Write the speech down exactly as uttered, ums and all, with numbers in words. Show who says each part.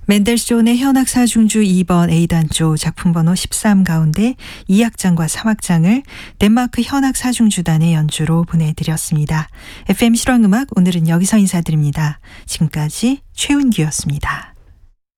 Speaker 1: 멘델스존의 현악사중주 이 번 A단조 작품번호 십삼 가운데 이 악장과 삼 악장을 덴마크 현악사중주단의 연주로 보내드렸습니다. 에프엠 실황음악 오늘은 여기서 인사드립니다. 지금까지 최은규였습니다.